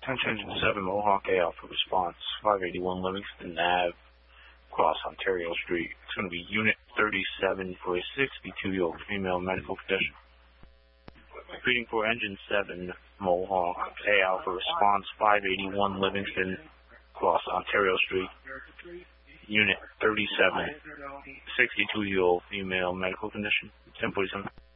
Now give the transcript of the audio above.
Attention Engine 7 Mohawk A Alpha response, 581 Livingston Ave, across Ontario Street. It's going to be Unit 37 for a 62-year-old female medical condition. Repeating for Engine 7 Mohawk A Alpha response, 581 Livingston, across Ontario Street. Unit 37, 62-year-old female medical condition. 1047.